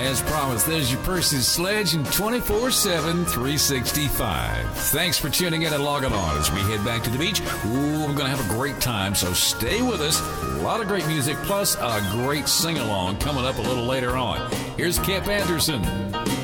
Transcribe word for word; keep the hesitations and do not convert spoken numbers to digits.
As promised, there's your Percy's Sledge and twenty-four seven, three sixty-five. Thanks for tuning in and logging on as we head back to the beach. Ooh, we're going to have a great time, so stay with us. A lot of great music, plus a great sing-along coming up a little later on. Here's Kip Anderson.